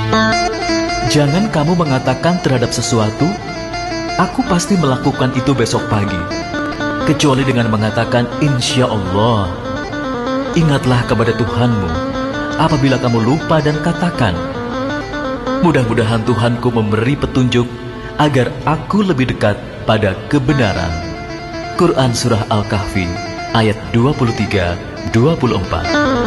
Jangan kamu mengatakan terhadap sesuatu, aku pasti melakukan itu besok pagi, kecuali dengan mengatakan insya Allah. Ingatlah kepada Tuhanmu apabila kamu lupa dan katakan, mudah-mudahan Tuhanku memberi petunjuk agar aku lebih dekat pada kebenaran. Quran Surah Al-Kahfi ayat 23-24.